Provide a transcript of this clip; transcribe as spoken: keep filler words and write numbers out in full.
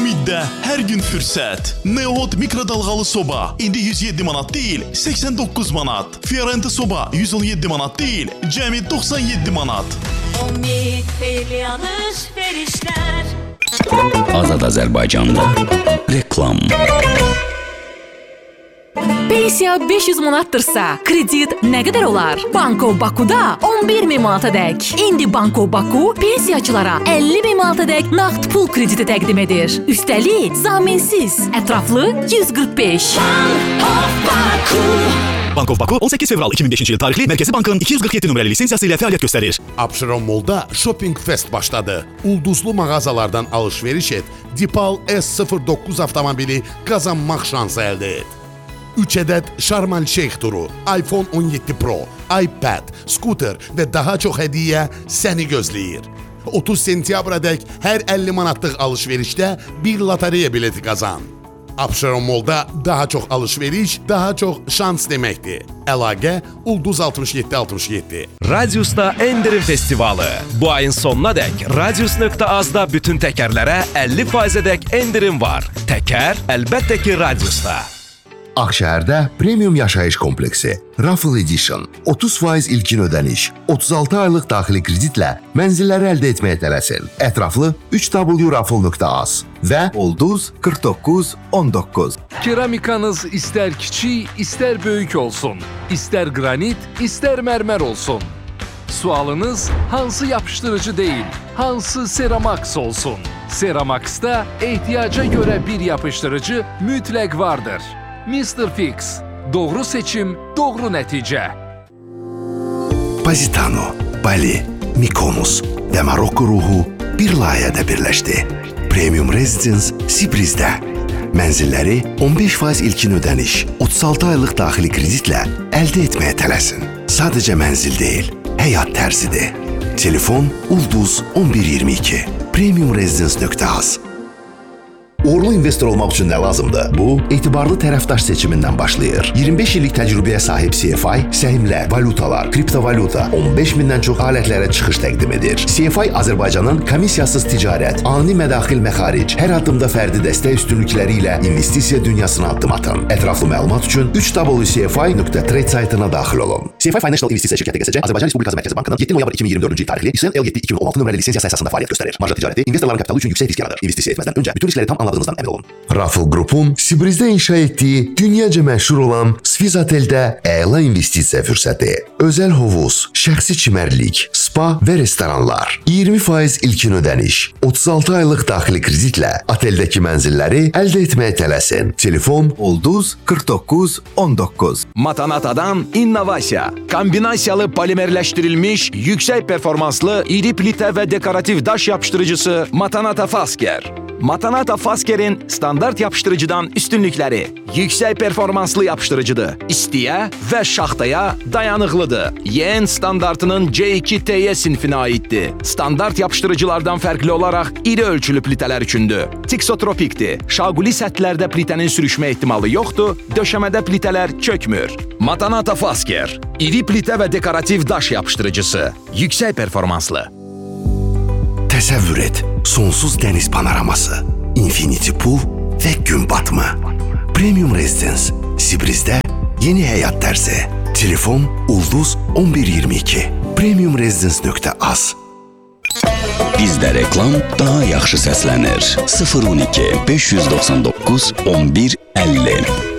Umiddə hər gün fürsət. Neohot mikrodalğalı soba indi yüz yeddi manat deyil, səksən doqquz manat. Fiorenti soba yüz on yeddi manat deyil, cəmi doxsan yeddi manat. Umid xeyli alış-verişlər. Azad Azərbaycanda reklam. Pensiya beş yüz manattırsa, kredit nə qədər olar? Banko Baku'da on bir min manata dək. İndi Banko Baku pensiyaçılara əlli min manata dək nağd pul krediti təqdim edir. Üstəlik, zaminsiz, ətraflı yüz qırx beş. Banko Baku. Banko Baku on səkkiz fevral iki min beşinci il tarixli Mərkəzi Bankın iki yüz qırx yeddi nömrəli lisensiyası ilə fəaliyyət göstərir. Abşeron Mall'da Shopping Fest başladı. Ulduzlu mağazalardan alış-veriş et, Dipal S sıfır doqquz avtomobili qazanmaq şansı əldə et. üç ədəd Şarman Şeyx turu, iPhone on yeddi Pro, iPad, skuter və daha çox hədiyyə səni gözləyir. otuz sentyabradək hər əlli manatlıq alış-verişdə bir lotereya bileti qazan. Abşeron Mall'da daha çox alış-veriş, daha çox şans deməkdir. Əlaqə Ulduz altmış yeddi altmış yeddi. Radius'ta Endirim Festivalı. Bu ayın sonuna dək Radius nöqtə azda bütün təkərlərə əlli faizə dək endirim var. Təkər əlbəttə ki Radius'ta. Ağşəhərdə Premium Yaşayış Kompleksi Raffle Edition otuz faiz ilkin ödəniş, otuz altı aylıq daxili kreditlə mənzilləri əldə etməyə tələsin. Ətraflı üç w raffle nöqtə az və Ulduz qırx doqquz on doqquz. Keramikanız istər kiçik, istər böyük olsun. İstər qranit, istər mərmər olsun. Sualınız hansı yapışdırıcı deyil, hansı Ceramax olsun. Ceramax'da ehtiyaca görə bir yapışdırıcı mütləq vardır. mister Fix. Doğru seçim, doğru nəticə. Positano, Bali, Mykonos və Marokko ruhu bir layihədə birləşdi. Premium Residence Sibrizdə. Mənzilləri on beş faiz ilkin ödəniş, otuz altı aylıq daxili kreditlə əldə etməyə tələsin. Sadəcə mənzil deyil, həyat tərzidir. Telefon Ulduz on bir iyirmi iki. Premium Residence nöqtə az. Uğurlu investor olmaq üçün nə lazımdır? Bu, etibarlı tərəfdaş seçimindən başlayır. iyirmi beş illik təcrübəyə sahib C F I, səhmlər, valutalar, kriptovalyuta, on beş mindən çox alətlərə çıxış təqdim edir. C F I Azərbaycanın komissiyasız ticarət, ani mədaxil məxaric, hər addımda fərdi dəstək üstünlükləri ilə investisiya dünyasına addım atın. Ətraflı məlumat üçün üç w c f i nöqtə trade saytına daxil olun. C F I Financial İnvestisiya şirkəti G S C, Azərbaycan Respublikası Mərkəzi Bankının yeddi noyabr iki min iyirmi dördüncü il tarixli İSL L yeddi iki min on altı nömrəli lisensiyası əsasında fəaliyyət göstərir. Marja ticarəti investorların kapitalı üçün yüksək risk yaradır. İnvestisiya etməzdən öncə bütün riskləri tam anladığınızdan əmin olun. Raffle Group'un Sibrizdə inşa etdiyi dünyaca məşhur olan Svizotel'də əla investisiya fürsəti. Özəl hovuz, şəxsi çimərlik, spa və restoranlar, iyirmi faiz ilkin ödəniş, otuz altı aylıq daxili kreditlə oteldəki mənzilləri əldə etməyə tələsin. Telefon Ulduz qırx doqquz on doqquz. Matanatadan innovasiya. Kombinasiyalı polimerləşdirilmiş, yüksək performanslı, iri plitə və dekorativ daş yapışdırıcısı Matanata Fasker. Matanata Fasker'in standart yapıştırıcıdan üstünlükləri. Yüksək performanslı yapıştırıcıdır. İstiyə və şaxtaya dayanıqlıdır. Y N standartının C iki T Y sinfinə aiddir. Standart yapıştırıcılardan fərqli olaraq iri ölçülü plitələr üçündür. Tiksotropikdir. Şaquli səthlərdə plitənin sürüşmə ehtimalı yoxdur, döşəmədə plitələr çökmür. Matanata Fasker. İri plitə və dekorativ daş yapışdırıcısı. Yüksək performanslı. Təsəvvür et, sonsuz dəniz panoraması, infinity pool və gün batımı. Premium Residence, Sibrizdə yeni həyat tərzi. Telefon Ulduz on bir iyirmi iki. Premium Residence nöqtə az. Bizdə reklam daha yaxşı səslənir. sıfır on iki beş yüz doxsan doqquz on bir əlli.